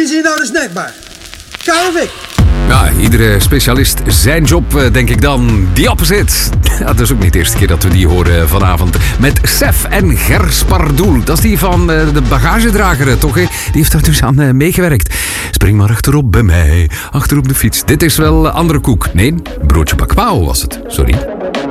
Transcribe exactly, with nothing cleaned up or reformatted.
is hier nou de snackbar? K of ik? Ja, iedere specialist zijn job, denk ik dan. The Opposite. Ja, dat is ook niet de eerste keer dat we die horen vanavond. Met Sef en Gers Pardoel. Dat is die van de bagagedrager, toch? Hè? Die heeft daar dus aan meegewerkt. Spring maar achterop bij mij, achter op de fiets. Dit is wel andere koek. Nee, broodje bakpao was het. Sorry.